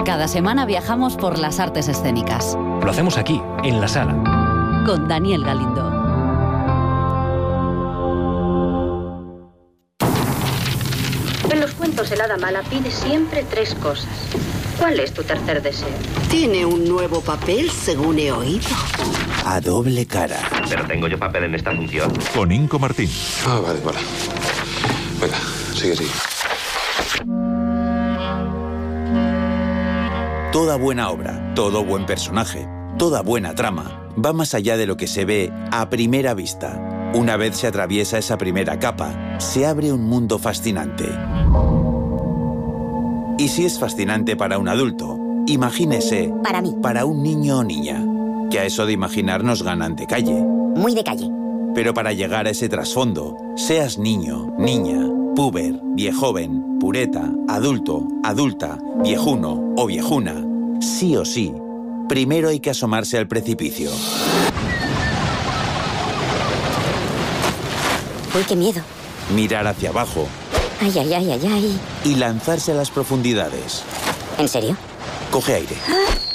Cada semana viajamos por las artes escénicas. Lo hacemos aquí, en la sala. Con Daniel Galindo. En los cuentos el hada mala pide siempre 3 cosas. ¿Cuál es tu tercer deseo? Tiene un nuevo papel, según he oído. A doble cara. Pero tengo yo papel en esta función. Con Inco Martín. Ah, vale. Venga, sigue. Toda buena obra, todo buen personaje, toda buena trama va más allá de lo que se ve a primera vista. Una vez se atraviesa esa primera capa, se abre un mundo fascinante. Y si es fascinante para un adulto, imagínese para mí, para un niño o niña, que a eso de imaginar nos ganan de calle. Muy de calle. Pero para llegar a ese trasfondo, seas niño, niña, puber, viejoven, pureta, adulto, adulta, viejuno o viejuna, sí o sí, primero hay que asomarse al precipicio. Uy, qué miedo. Mirar hacia abajo. Ay. Y lanzarse a las profundidades. ¿En serio? Coge aire.